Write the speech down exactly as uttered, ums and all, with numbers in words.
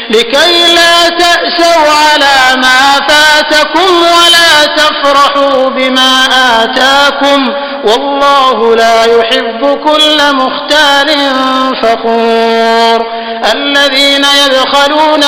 لكي لا تأسوا على ما فاتكم ولا تفرحوا بما آتاكم والله لا يحب كل مختال فخور. الذين يبخلون